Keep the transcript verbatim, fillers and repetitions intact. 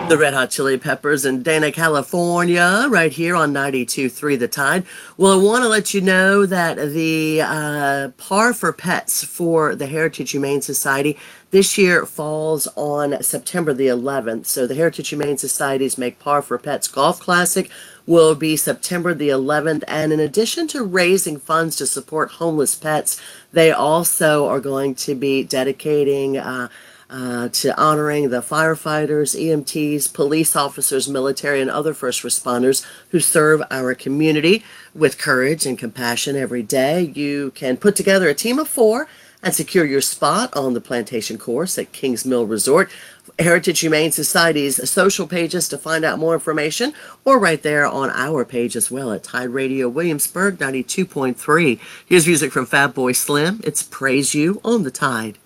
The Red Hot Chili Peppers in Dana, California, right here on ninety-two point three The Tide. Well, I want to let you know that the uh, Par for Pets for the Heritage Humane Society this year falls on September the eleventh. So the Heritage Humane Society's Make Par for Pets Golf Classic will be September the eleventh. And in addition to raising funds to support homeless pets, they also are going to be dedicating uh, uh, to honoring the firefighters, E M Ts, police officers, military, and other first responders who serve our community with courage and compassion every day. You can put together a team of four and secure your spot on the plantation course at Kings Mill Resort. Heritage Humane Society's social pages to find out more information, or right there on our page as well at Tide Radio Williamsburg ninety-two point three. Here's music from Fatboy Slim. It's Praise You on the Tide.